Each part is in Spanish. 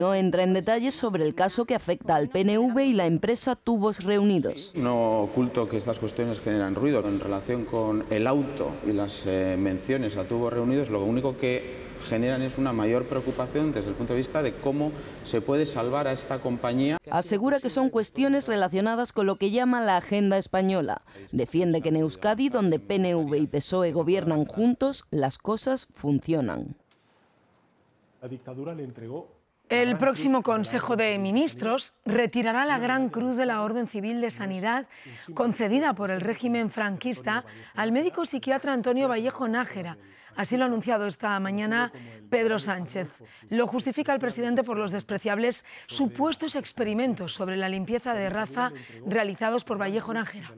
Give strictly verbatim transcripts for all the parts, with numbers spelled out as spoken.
No entra en detalles sobre el caso que afecta al P N V y la empresa Tubos Reunidos. No oculto que estas cuestiones generan ruido. En relación con el auto y las eh, menciones a Tubos Reunidos, lo único que generan es una mayor preocupación desde el punto de vista de cómo se puede salvar a esta compañía. Asegura que son cuestiones relacionadas con lo que llama la agenda española. Defiende que en Euskadi, donde P N V y P S O E gobiernan juntos, las cosas funcionan. La dictadura le entregó... El próximo Consejo de Ministros retirará la Gran Cruz de la Orden Civil de Sanidad concedida por el régimen franquista al médico psiquiatra Antonio Vallejo Nájera. Así lo ha anunciado esta mañana Pedro Sánchez. Lo justifica el presidente por los despreciables supuestos experimentos sobre la limpieza de raza realizados por Vallejo Nájera.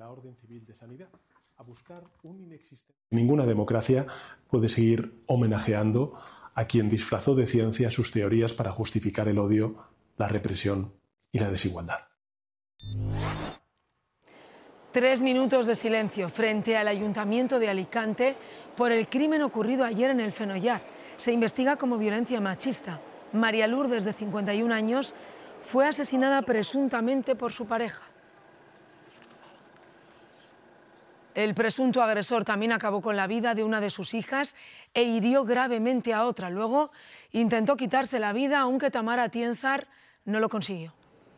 Ninguna democracia puede seguir homenajeando a quien disfrazó de ciencia sus teorías para justificar el odio, la represión y la desigualdad. Tres minutos de silencio frente al Ayuntamiento de Alicante por el crimen ocurrido ayer en el Fenollar. Se investiga como violencia machista. María Lourdes, de cincuenta y un años, fue asesinada presuntamente por su pareja. El presunto agresor también acabó con la vida de una de sus hijas e hirió gravemente a otra. Luego intentó quitarse la vida, aunque Tamara Tienzar no lo consiguió.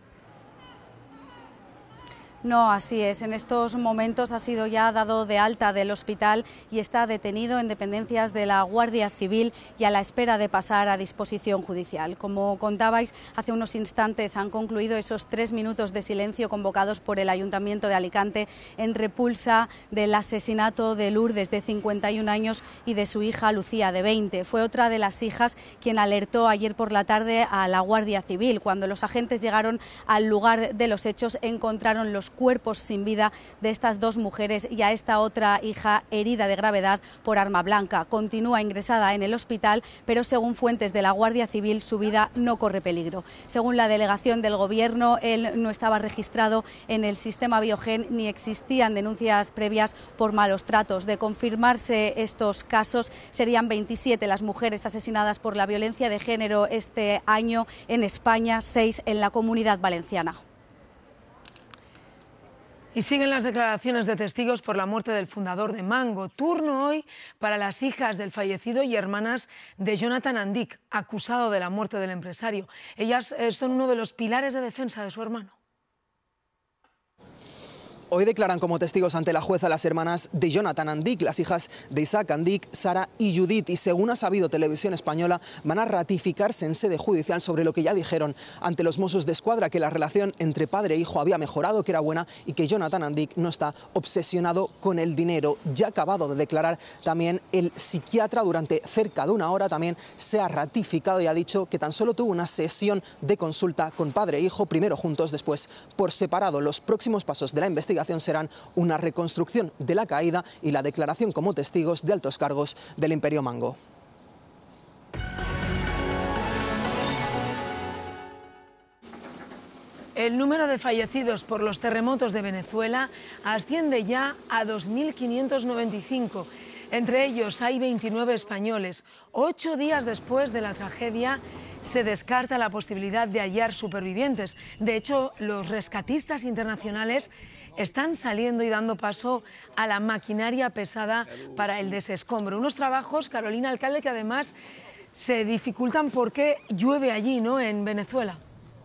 No, así es. En estos momentos ha sido ya dado de alta del hospital y está detenido en dependencias de la Guardia Civil y a la espera de pasar a disposición judicial. Como contabais, hace unos instantes han concluido esos tres minutos de silencio convocados por el Ayuntamiento de Alicante en repulsa del asesinato de Lourdes, de cincuenta y un años, y de su hija Lucía, de veinte. Fue otra de las hijas quien alertó ayer por la tarde a la Guardia Civil. Cuando los agentes llegaron al lugar de los hechos, encontraron los cuerpos sin vida de estas dos mujeres y a esta otra hija herida de gravedad por arma blanca. Continúa ingresada en el hospital, pero según fuentes de la Guardia Civil su vida no corre peligro. Según la delegación del Gobierno, él no estaba registrado en el sistema Biogen ni existían denuncias previas por malos tratos. De confirmarse estos casos, serían veintisiete las mujeres asesinadas por la violencia de género este año en España, seis en la Comunidad Valenciana. Y siguen las declaraciones de testigos por la muerte del fundador de Mango. Turno hoy para las hijas del fallecido y hermanas de Jonathan Andic, acusado de la muerte del empresario. Ellas eh, son uno de los pilares de defensa de su hermano. Hoy declaran como testigos ante la jueza las hermanas de Jonathan Andic, las hijas de Isaac Andic, Sara y Judith, y según ha sabido Televisión Española, van a ratificarse en sede judicial sobre lo que ya dijeron ante los Mossos d'Esquadra, que la relación entre padre e hijo había mejorado, que era buena y que Jonathan Andic no está obsesionado con el dinero. Ya ha acabado de declarar también el psiquiatra durante cerca de una hora, también se ha ratificado y ha dicho que tan solo tuvo una sesión de consulta con padre e hijo, primero juntos, después por separado. Los próximos pasos de la investigación serán una reconstrucción de la caída y la declaración como testigos de altos cargos del Imperio Mango. El número de fallecidos por los terremotos de Venezuela asciende ya a dos mil quinientos noventa y cinco. Entre ellos hay veintinueve españoles. Ocho días después de la tragedia, se descarta la posibilidad de hallar supervivientes. De hecho, los rescatistas internacionales están saliendo y dando paso a la maquinaria pesada para el desescombro. Unos trabajos, Carolina Alcalde, que además se dificultan porque llueve allí, ¿no?, en Venezuela.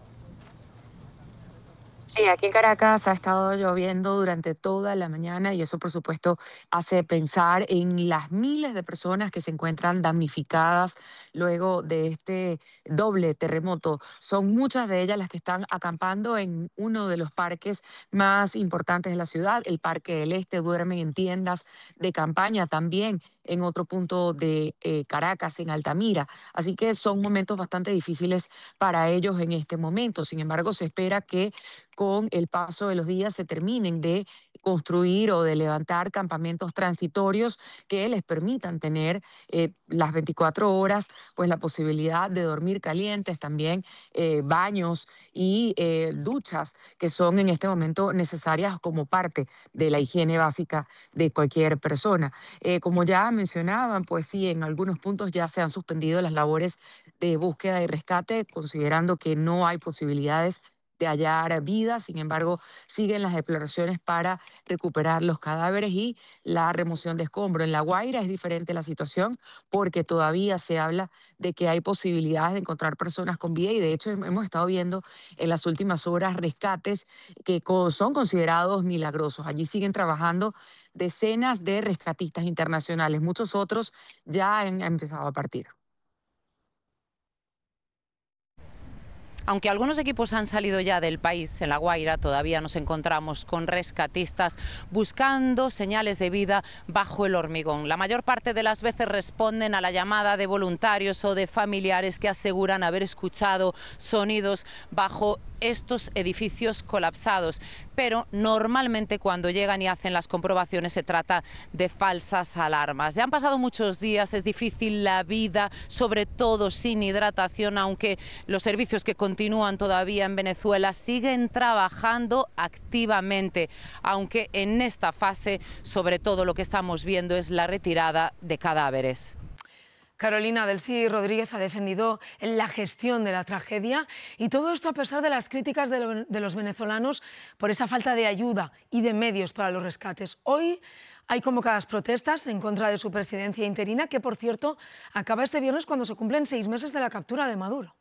Sí, aquí en Caracas ha estado lloviendo durante toda la mañana y eso, por supuesto, hace pensar en las miles de personas que se encuentran damnificadas luego de este doble terremoto. Son muchas de ellas las que están acampando en uno de los parques más importantes de la ciudad, el Parque del Este. Duermen en tiendas de campaña también en otro punto de eh, Caracas, en Altamira. Así que son momentos bastante difíciles para ellos en este momento. Sin embargo, se espera que con el paso de los días se terminen de construir o de levantar campamentos transitorios que les permitan tener eh, las veinticuatro horas, pues la posibilidad de dormir calientes, también eh, baños y eh, duchas que son en este momento necesarias como parte de la higiene básica de cualquier persona. Eh, como ya mencionaban, pues sí, en algunos puntos ya se han suspendido las labores de búsqueda y rescate, considerando que no hay posibilidades de hallar vidas. Sin embargo, siguen las exploraciones para recuperar los cadáveres y la remoción de escombros. En La Guaira es diferente la situación porque todavía se habla de que hay posibilidades de encontrar personas con vida y de hecho hemos estado viendo en las últimas horas rescates que son considerados milagrosos. Allí siguen trabajando decenas de rescatistas internacionales. Muchos otros ya han empezado a partir. Aunque algunos equipos han salido ya del país, en La Guaira todavía nos encontramos con rescatistas buscando señales de vida bajo el hormigón. La mayor parte de las veces responden a la llamada de voluntarios o de familiares que aseguran haber escuchado sonidos bajo estos edificios colapsados, pero normalmente cuando llegan y hacen las comprobaciones se trata de falsas alarmas. Ya han pasado muchos días, es difícil la vida, sobre todo sin hidratación, aunque los servicios que continúan todavía en Venezuela siguen trabajando activamente, aunque en esta fase sobre todo lo que estamos viendo es la retirada de cadáveres. Carolina Delcy Rodríguez ha defendido la gestión de la tragedia y todo esto a pesar de las críticas de, lo, de los venezolanos por esa falta de ayuda y de medios para los rescates. Hoy hay convocadas protestas en contra de su presidencia interina, que por cierto acaba este viernes cuando se cumplen seis meses de la captura de Maduro.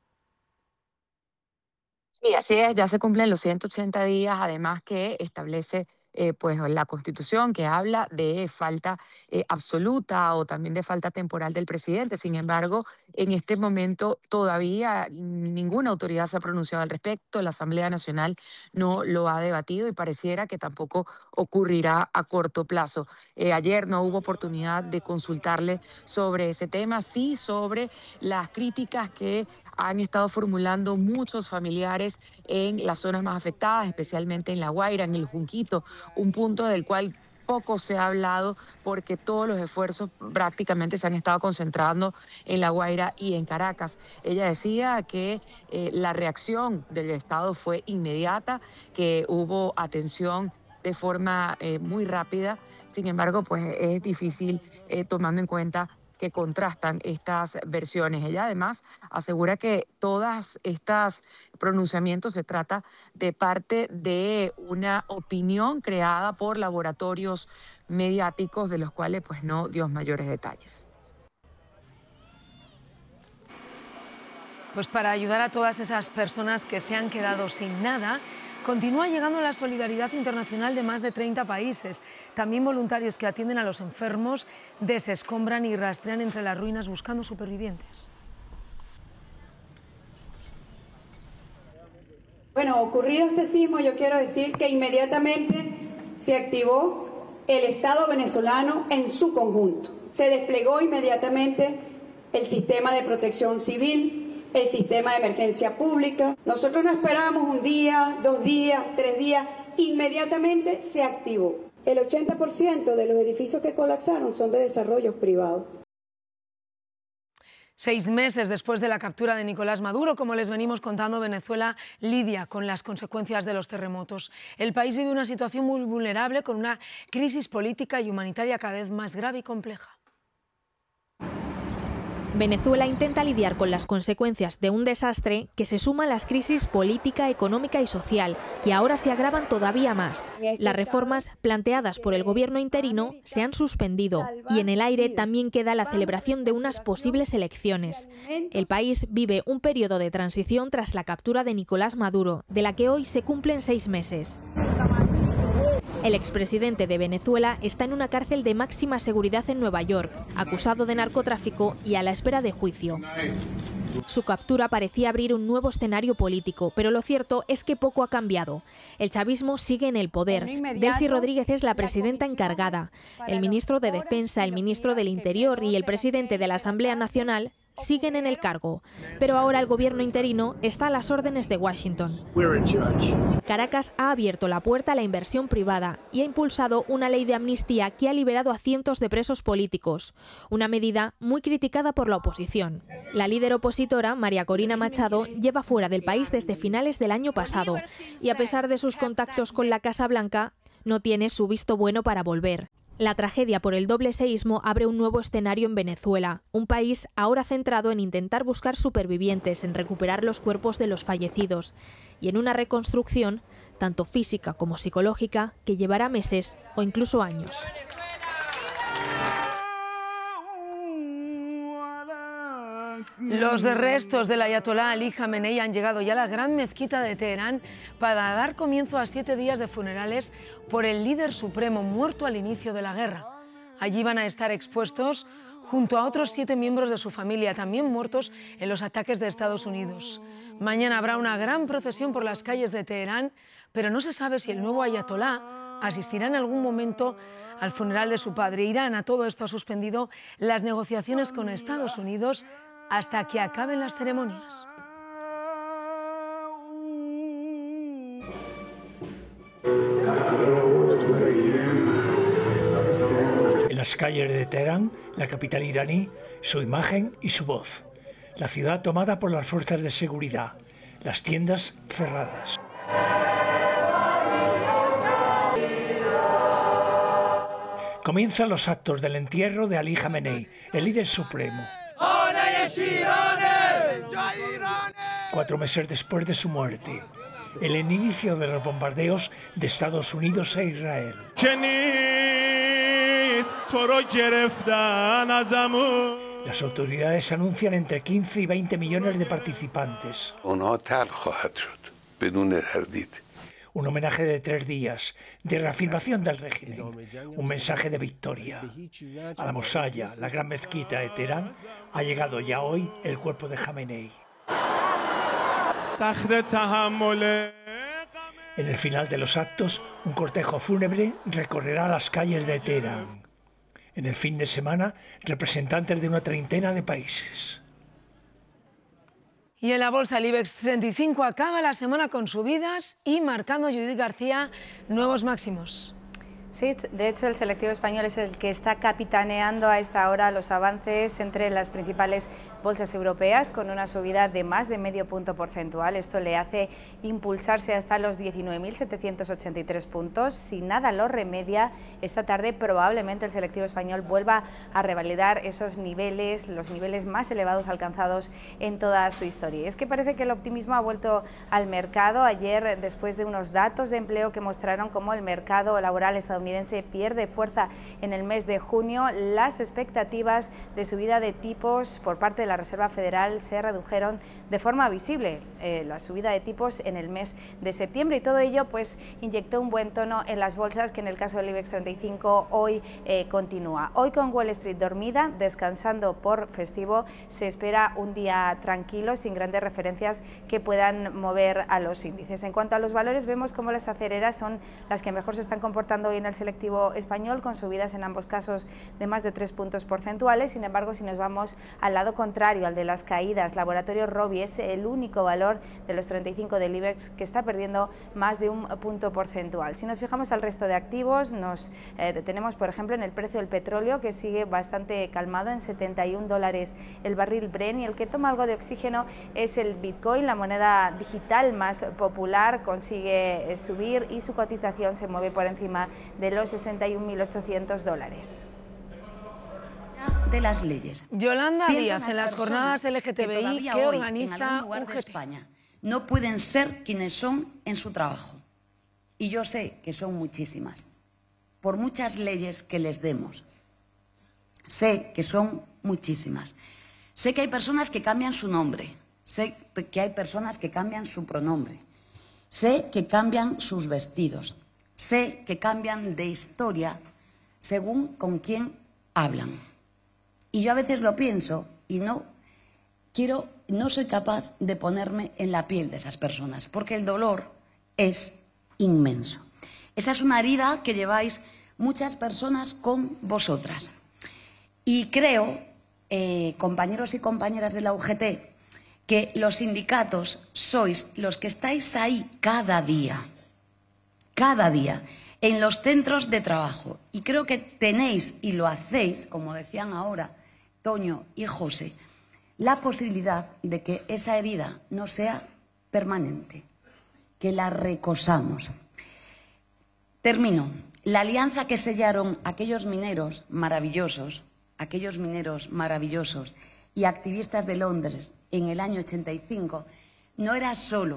Sí, así es, ya se cumplen los ciento ochenta días, además que establece eh, pues la Constitución que habla de falta eh, absoluta o también de falta temporal del presidente. Sin embargo, en este momento todavía ninguna autoridad se ha pronunciado al respecto, la Asamblea Nacional no lo ha debatido y pareciera que tampoco ocurrirá a corto plazo. Eh, ayer no hubo oportunidad de consultarle sobre ese tema, sí sobre las críticas que han estado formulando muchos familiares en las zonas más afectadas, especialmente en La Guaira, en el Junquito, un punto del cual poco se ha hablado porque todos los esfuerzos prácticamente se han estado concentrando en La Guaira y en Caracas. Ella decía que eh, la reacción del Estado fue inmediata, que hubo atención de forma eh, muy rápida. Sin embargo, pues es difícil eh, tomando en cuenta que contrastan estas versiones. Ella además asegura que todas estas pronunciamientos se trata de parte de una opinión creada por laboratorios mediáticos de los cuales pues no dio mayores detalles. Pues para ayudar a todas esas personas que se han quedado sin nada, continúa llegando la solidaridad internacional de más de treinta países. También voluntarios que atienden a los enfermos desescombran y rastrean entre las ruinas buscando supervivientes. Bueno, ocurrido este sismo, yo quiero decir que inmediatamente se activó el Estado venezolano en su conjunto. Se desplegó inmediatamente el sistema de protección civil, el sistema de emergencia pública. Nosotros no esperábamos un día, dos días, tres días, inmediatamente se activó. El ochenta por ciento de los edificios que colapsaron son de desarrollos privados. Seis meses después de la captura de Nicolás Maduro, como les venimos contando, Venezuela lidia con las consecuencias de los terremotos. El país vive una situación muy vulnerable con una crisis política y humanitaria cada vez más grave y compleja. Venezuela intenta lidiar con las consecuencias de un desastre que se suma a las crisis política, económica y social, que ahora se agravan todavía más. Las reformas planteadas por el gobierno interino se han suspendido y en el aire también queda la celebración de unas posibles elecciones. El país vive un periodo de transición tras la captura de Nicolás Maduro, de la que hoy se cumplen seis meses. El expresidente de Venezuela está en una cárcel de máxima seguridad en Nueva York, acusado de narcotráfico y a la espera de juicio. Su captura parecía abrir un nuevo escenario político, pero lo cierto es que poco ha cambiado. El chavismo sigue en el poder. Delcy Rodríguez es la presidenta encargada. El ministro de Defensa, el ministro del Interior y el presidente de la Asamblea Nacional siguen en el cargo, pero ahora el gobierno interino está a las órdenes de Washington. Caracas ha abierto la puerta a la inversión privada y ha impulsado una ley de amnistía que ha liberado a cientos de presos políticos, una medida muy criticada por la oposición. La líder opositora, María Corina Machado, lleva fuera del país desde finales del año pasado y a pesar de sus contactos con la Casa Blanca, no tiene su visto bueno para volver. La tragedia por el doble seísmo abre un nuevo escenario en Venezuela, un país ahora centrado en intentar buscar supervivientes, en recuperar los cuerpos de los fallecidos y en una reconstrucción, tanto física como psicológica, que llevará meses o incluso años. Los restos del ayatolá Ali Jamenei han llegado ya a la gran mezquita de Teherán para dar comienzo a siete días de funerales por el líder supremo muerto al inicio de la guerra. Allí van a estar expuestos junto a otros siete miembros de su familia, también muertos en los ataques de Estados Unidos. Mañana habrá una gran procesión por las calles de Teherán, pero no se sabe si el nuevo ayatolá asistirá en algún momento al funeral de su padre. Irán, a todo esto, ha suspendido las negociaciones con Estados Unidos hasta que acaben las ceremonias. En las calles de Teherán, la capital iraní, su imagen y su voz. La ciudad tomada por las fuerzas de seguridad, las tiendas cerradas. Comienzan los actos del entierro de Ali Jamenei, el líder supremo. Cuatro meses después de su muerte, el inicio de los bombardeos de Estados Unidos e Israel. Las autoridades anuncian entre quince y veinte millones de participantes. Un homenaje de tres días, de reafirmación del régimen, un mensaje de victoria. A la Mosalla, la gran mezquita de Teherán, ha llegado ya hoy el cuerpo de Jamenei. En el final de los actos, un cortejo fúnebre recorrerá las calles de Teherán. En el fin de semana, representantes de una treintena de países. Y en la bolsa, el IBEX treinta y cinco acaba la semana con subidas y marcando, Judith García, nuevos máximos. Sí, de hecho el selectivo español es el que está capitaneando a esta hora los avances entre las principales bolsas europeas, con una subida de más de medio punto porcentual. Esto le hace impulsarse hasta los diecinueve mil setecientos ochenta y tres puntos. Si nada lo remedia, esta tarde probablemente el selectivo español vuelva a revalidar esos niveles, los niveles más elevados alcanzados en toda su historia. Y es que parece que el optimismo ha vuelto al mercado. Ayer, después de unos datos de empleo que mostraron cómo el mercado laboral estadounidense pierde fuerza en el mes de junio, las expectativas de subida de tipos por parte de la Reserva Federal se redujeron de forma visible. Eh, la subida de tipos en el mes de septiembre, y todo ello pues inyectó un buen tono en las bolsas, que en el caso del IBEX treinta y cinco hoy eh, continúa. Hoy con Wall Street dormida, descansando por festivo, se espera un día tranquilo, sin grandes referencias que puedan mover a los índices. En cuanto a los valores, vemos cómo las acereras son las que mejor se están comportando hoy en el selectivo español, con subidas en ambos casos de más de tres puntos porcentuales. Sin embargo, si nos vamos al lado contrario, al de las caídas, Laboratorio Rovi es el único valor de los treinta y cinco del IBEX que está perdiendo más de un punto porcentual. Si nos fijamos al resto de activos, nos eh, detenemos, por ejemplo, en el precio del petróleo, que sigue bastante calmado en setenta y un dólares el barril Brent, y el que toma algo de oxígeno es el Bitcoin, la moneda digital más popular, consigue eh, subir y su cotización se mueve por encima de los sesenta y un mil ochocientos dólares. De las leyes. Yolanda Díaz, en las jornadas L G T B I que, que organiza U G T. España no pueden ser quienes son en su trabajo. Y yo sé que son muchísimas, por muchas leyes que les demos. Sé que son muchísimas. Sé que hay personas que cambian su nombre, sé que hay personas que cambian su pronombre, sé que cambian sus vestidos, sé que cambian de historia según con quién hablan. Y yo a veces lo pienso y no quiero, no soy capaz de ponerme en la piel de esas personas, porque el dolor es inmenso. Esa es una herida que lleváis muchas personas con vosotras. Y creo, eh, compañeros y compañeras de la U G T, que los sindicatos sois los que estáis ahí cada día, cada día, en los centros de trabajo. Y creo que tenéis, y lo hacéis, como decían ahora Toño y José, la posibilidad de que esa herida no sea permanente, que la recosamos. Termino. La alianza que sellaron aquellos mineros maravillosos, aquellos mineros maravillosos y activistas de Londres en el año ochenta y cinco, no era solo